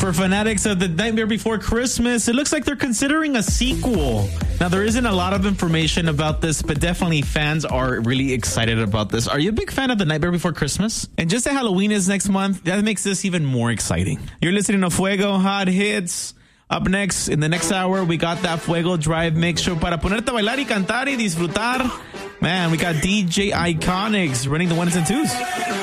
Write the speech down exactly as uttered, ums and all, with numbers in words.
for fanatics of The Nightmare Before Christmas, it looks like they're considering a sequel. Now, there isn't a lot of information about this, but definitely fans are really excited about this. Are you a big fan of The Nightmare Before Christmas? And just that Halloween is next month, that makes this even more exciting. You're listening to Fuego Hot Hits. Up next, in the next hour, we got that Fuego Drive Mix Show para ponerte a bailar y cantar y disfrutar. Man, we got D J Iconics running the ones and twos.